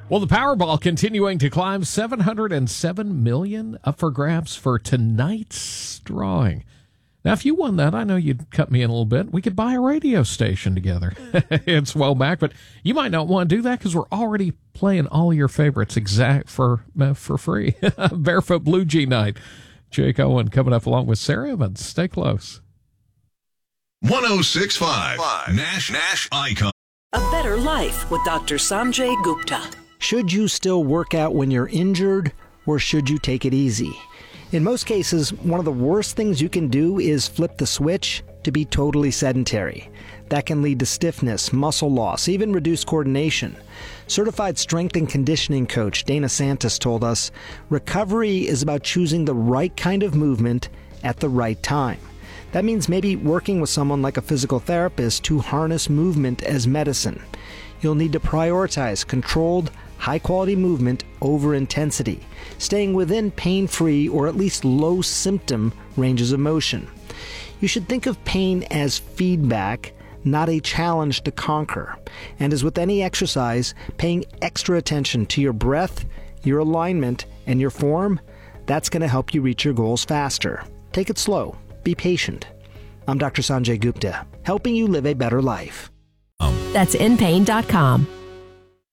Well, the Powerball continuing to climb, $707 million up for grabs for tonight's drawing. Now, if you won that, I know you'd cut me in a little bit. We could buy a radio station together. It's well back, but you might not want to do that because we're already playing all your favorites for free. Barefoot Blue Jay Night. Jake Owen coming up along with Sarah Evans. Stay close. 106.5 Nash Icon. A Better Life with Dr. Sanjay Gupta. Should you still work out when you're injured, or should you take it easy? In most cases, one of the worst things you can do is flip the switch to be totally sedentary. That can lead to stiffness, muscle loss, even reduced coordination. Certified strength and conditioning coach Dana Santos told us, recovery is about choosing the right kind of movement at the right time. That means maybe working with someone like a physical therapist to harness movement as medicine. You'll need to prioritize controlled, high-quality movement over intensity, staying within pain-free or at least low-symptom ranges of motion. You should think of pain as feedback, not a challenge to conquer. And as with any exercise, paying extra attention to your breath, your alignment, and your form, that's going to help you reach your goals faster. Take it slow. Be patient. I'm Dr. Sanjay Gupta, helping you live a better life. That's InPain.com.